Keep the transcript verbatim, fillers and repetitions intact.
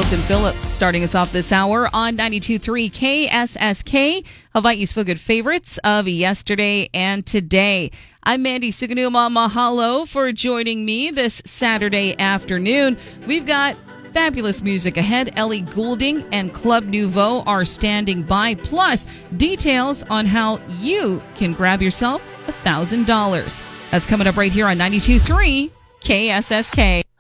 Wilson Phillips starting us off this hour on ninety-two point three K S S K, Hawaii's Feel Good favorites of yesterday and today. I'm Mandy Suganuma. Mahalo for joining me this Saturday afternoon. We've got fabulous music ahead. Ellie Goulding and Club Nouveau are standing by, plus details on how you can grab yourself one thousand dollars. That's coming up right here on ninety-two point three K S S K.